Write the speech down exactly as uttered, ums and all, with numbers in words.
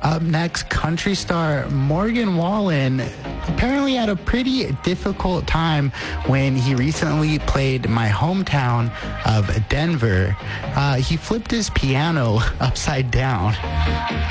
Up next, country star Morgan Wallen apparently had a pretty difficult time when he recently played my hometown of Denver. Uh, he flipped his piano upside down.